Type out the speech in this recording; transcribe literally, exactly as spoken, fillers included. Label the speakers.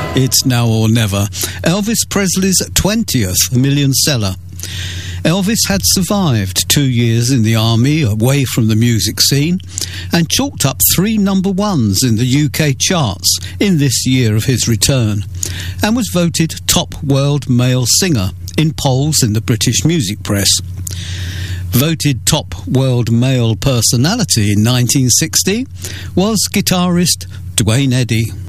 Speaker 1: It's Now or Never, Elvis Presley's twentieth million seller. Elvis had survived two years in the army away from the music scene and chalked up three number ones in the U K charts in this year of his return, and was voted top world male singer in polls in the British music press. Voted top world male personality in nineteen sixty was guitarist Duane Eddy.